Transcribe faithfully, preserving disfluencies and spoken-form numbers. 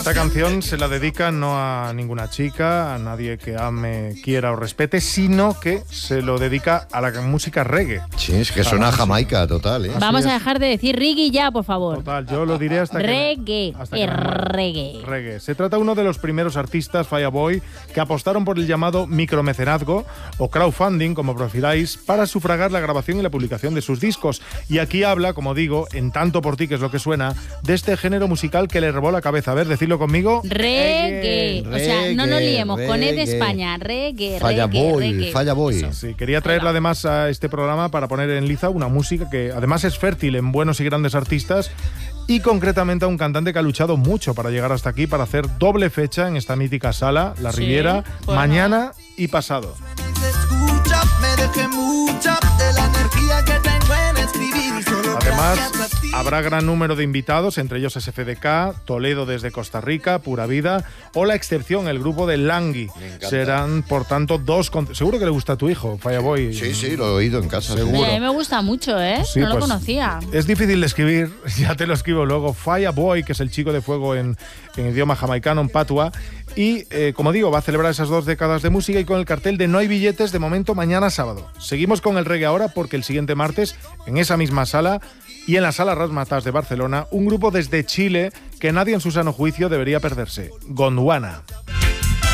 Esta canción se la dedica no a ninguna chica, a nadie que ame, quiera o respete, sino que se lo dedica a la música reggae. Sí, es que suena a Jamaica total, ¿eh? Vamos Así a es. dejar de decir reggae ya, por favor. Total, yo lo diré hasta que... Reggae, hasta que el me muera. reggae. Reggae. Se trata de uno de los primeros artistas, Fireboy, que apostaron por el llamado micromecenazgo o crowdfunding, como prefiráis, para sufragar la grabación y la publicación de sus discos. Y aquí habla, como digo, en tanto por ti, que es lo que suena, de este género musical que le robó la cabeza. A ver, decirlo conmigo. Reggae. O sea, no nos liemos con E de reggae. España. Reggae, Falla reggae, boy, reggae. falla boy. Sí, quería traerla además a este programa para poner en liza una música que además es fértil en buenos y grandes artistas y concretamente a un cantante que ha luchado mucho para llegar hasta aquí, para hacer doble fecha en esta mítica sala, La Sí, Riviera, bueno. mañana y pasado. Escucha, me dejé mucha de la energía que tengo en escribir y solo Además, gracias a ti. habrá gran número de invitados, entre ellos S F D K, Toledo desde Costa Rica, Pura Vida, o La Excepción, el grupo de Langui. Me encanta. Serán, por tanto, dos... con- Seguro que le gusta a tu hijo, Fireboy. Sí, sí, lo he oído en casa. Seguro. Mira, a mí me gusta mucho, ¿eh? Sí, no lo pues, conocía. Es difícil de escribir, ya te lo escribo luego. Fireboy, que es el chico de fuego en, en idioma jamaicano, en patua. Y, eh, como digo, va a celebrar esas dos décadas de música y con el cartel de No hay billetes de momento mañana sábado. Seguimos con el reggae ahora porque el siguiente martes, en esa misma sala y en la sala Razzmatazz de Barcelona, un grupo desde Chile que nadie en su sano juicio debería perderse. Gondwana.